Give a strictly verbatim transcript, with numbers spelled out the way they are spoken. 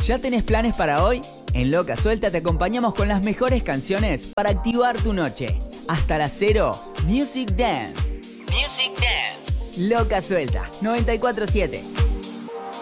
¿Ya tenés planes para hoy? En Loca Suelta te acompañamos con las mejores canciones para activar tu noche. Hasta las cero, Music Dance. Music Dance. Loca Suelta, noventa y cuatro siete.